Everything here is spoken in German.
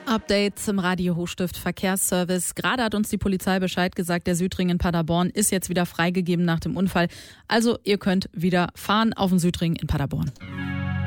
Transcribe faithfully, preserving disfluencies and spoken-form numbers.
Updates im Radio Hochstift Verkehrsservice. Gerade hat uns die Polizei Bescheid gesagt, der Südring in Paderborn ist jetzt wieder freigegeben nach dem Unfall. Also ihr könnt wieder fahren auf den Südring in Paderborn.